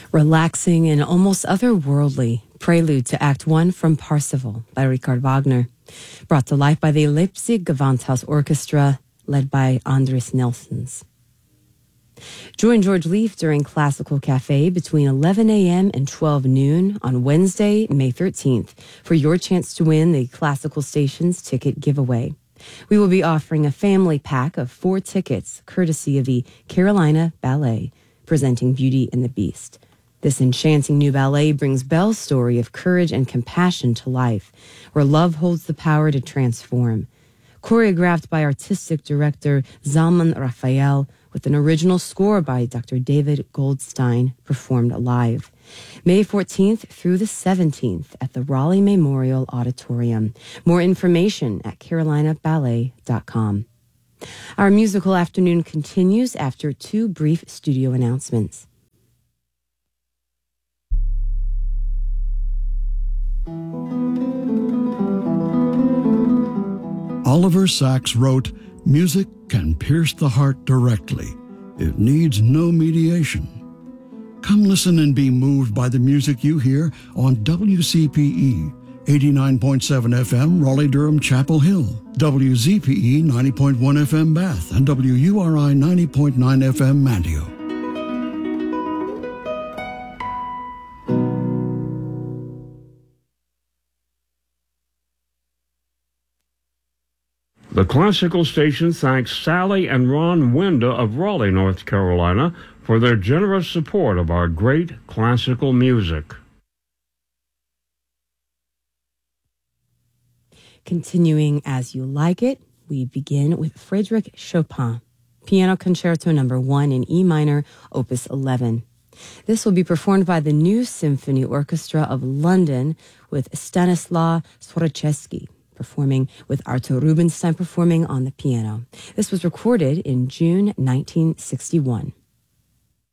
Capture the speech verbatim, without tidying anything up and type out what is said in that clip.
Relaxing and almost otherworldly, prelude to Act One from Parsifal by Richard Wagner, brought to life by the Leipzig Gewandhaus Orchestra, led by Andris Nelsons. Join George Leaf during Classical Cafe between eleven a.m. and twelve noon on Wednesday, May thirteenth, for your chance to win the Classical Stations ticket giveaway. We will be offering a family pack of four tickets, courtesy of the Carolina Ballet, presenting Beauty and the Beast. This enchanting new ballet brings Belle's story of courage and compassion to life, where love holds the power to transform. Choreographed by artistic director Zalman Raphael, with an original score by Doctor David Goldstein, performed live. May fourteenth through the seventeenth at the Raleigh Memorial Auditorium. More information at carolina ballet dot com. Our musical afternoon continues after two brief studio announcements. Oliver Sacks wrote, "Music can pierce the heart directly. It needs no mediation." Come listen and be moved by the music you hear on W C P E, eighty-nine point seven F M, Raleigh-Durham Chapel Hill, W Z P E ninety point one F M Bath, and W U R I ninety point nine F M Manteo. The Classical Station thanks Sally and Ron Winda of Raleigh, North Carolina, for their generous support of our great classical music. Continuing as you like it, we begin with Frédéric Chopin, Piano Concerto Number One in E minor, Opus eleven. This will be performed by the New Symphony Orchestra of London with Stanislaw Swarczewski, performing with Artur Rubinstein performing on the piano. This was recorded in June nineteen sixty-one.